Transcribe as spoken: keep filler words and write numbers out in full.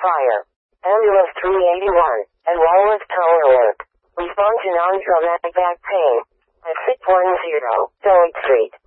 fire. Ambulance three eighty-one, and wireless tower alert. Respond to non-traumatic back pain. At six one zero, Zoe Street.